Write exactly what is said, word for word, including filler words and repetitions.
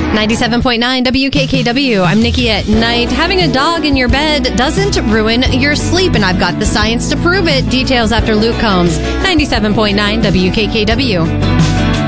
ninety-seven point nine W K K W. I'm Nikki at Night. Having a dog in your bed doesn't ruin your sleep, and I've got the science to prove it. Details after Luke Combs. ninety-seven point nine W K K W.